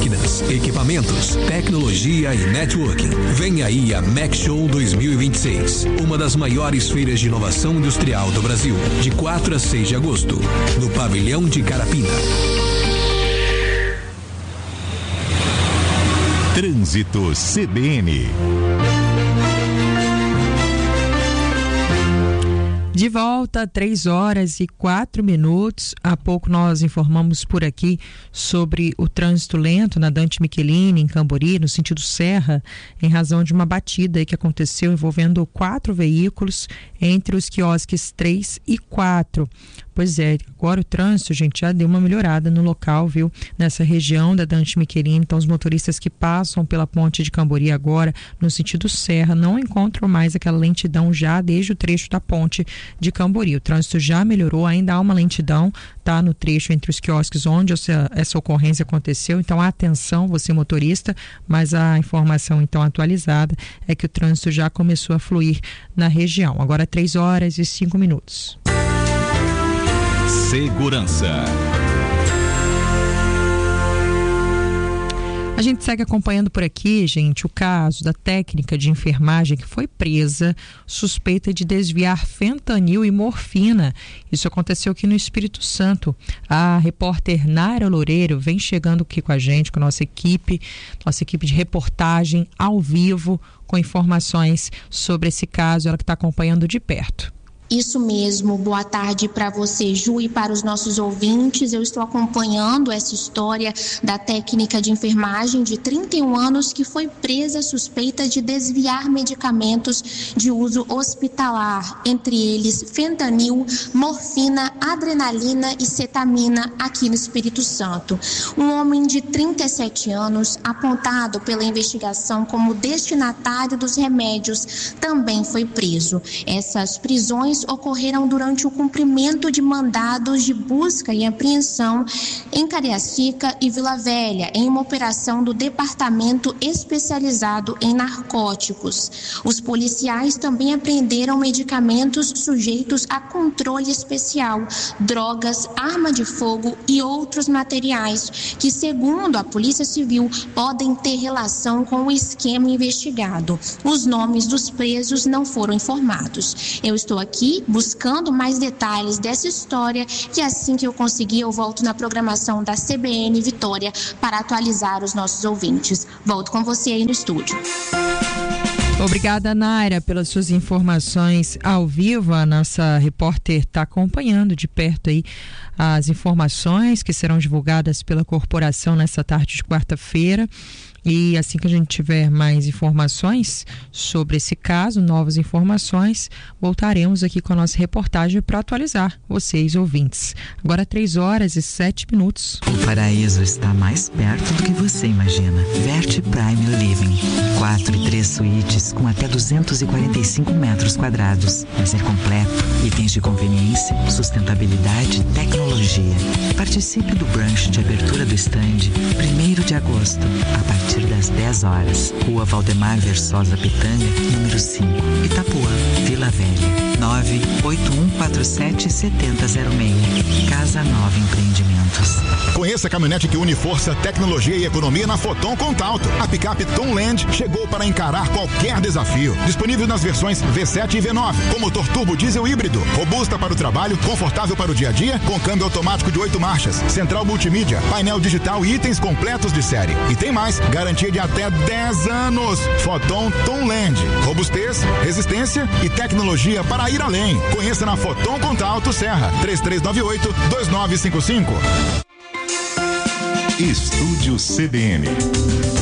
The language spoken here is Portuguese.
máquinas, equipamentos, tecnologia e networking. Vem aí a Mac Show 2026, uma das maiores feiras de inovação industrial do Brasil, de 4 a 6 de agosto, no Pavilhão de Carapina. Trânsito CBN. De volta, 3h04. Há pouco nós informamos por aqui sobre o trânsito lento na Dante Michelini, em Cambori, no sentido Serra, em razão de uma batida que aconteceu envolvendo 4 veículos entre os quiosques 3 e 4. Pois é, agora o trânsito, gente, já deu uma melhorada no local, viu? Nessa região da Dante Michelini. Então, os motoristas que passam pela ponte de Cambori agora, no sentido Serra, não encontram mais aquela lentidão já desde o trecho da ponte de Cambori. O trânsito já melhorou, ainda há uma lentidão, tá? No trecho entre os quiosques onde essa ocorrência aconteceu. Então, atenção, você motorista, mas a informação, então, atualizada é que o trânsito já começou a fluir na região. Agora, 3h05. Segurança. A gente segue acompanhando por aqui, gente, o caso da técnica de enfermagem que foi presa, suspeita de desviar fentanil e morfina. Isso aconteceu aqui no Espírito Santo. A repórter Naira Loureiro vem chegando aqui com a gente, com a nossa equipe de reportagem ao vivo, com informações sobre esse caso, ela que está acompanhando de perto. Isso mesmo, boa tarde para você, Ju, e para os nossos ouvintes. Eu estou acompanhando essa história da técnica de enfermagem de 31 anos que foi presa suspeita de desviar medicamentos de uso hospitalar, entre eles fentanil, morfina, adrenalina e cetamina aqui no Espírito Santo. Um homem de 37 anos, apontado pela investigação como destinatário dos remédios, também foi preso. Essas prisões ocorreram durante o cumprimento de mandados de busca e apreensão em Cariacica e Vila Velha, em uma operação do Departamento Especializado em Narcóticos. Os policiais também apreenderam medicamentos sujeitos a controle especial, drogas, arma de fogo e outros materiais que, segundo a Polícia Civil, podem ter relação com o esquema investigado. Os nomes dos presos não foram informados. Eu estou aqui buscando mais detalhes dessa história e assim que eu conseguir eu volto na programação da CBN Vitória para atualizar os nossos ouvintes. Volto com você aí no estúdio. Obrigada, Naira, pelas suas informações ao vivo. A nossa repórter está acompanhando de perto aí as informações que serão divulgadas pela corporação nessa tarde de quarta-feira. E assim que a gente tiver mais informações sobre esse caso, novas informações, voltaremos aqui com a nossa reportagem para atualizar vocês, ouvintes. Agora 3h07. O paraíso está mais perto do que você imagina. Verte Prime Living. 4 e 3 suítes com até 245 metros quadrados. Lazer completo, itens de conveniência, sustentabilidade e tecnologia. Participe do brunch de abertura do estande 1º de agosto, a partir das 10 horas. Rua Valdemar Versosa Pitanga, número 5, Itapuã, Vila Velha. 981477006. Casa Nova Empreendimentos. Conheça a caminhonete que une força, tecnologia e economia na Foton Contalto. A picape Tomland chegou para encarar qualquer desafio. Disponível nas versões V7 e V9, com motor turbo diesel híbrido, robusta para o trabalho, confortável para o dia a dia, com câmbio automático de 8 marchas, central multimídia, painel digital e itens completos de série. E tem mais, garantia de até 10 anos. Foton Tomland. Robustez, resistência e tecnologia para ir além. Conheça na Foton Contalto Serra. 3398-2955. Estúdio CBN.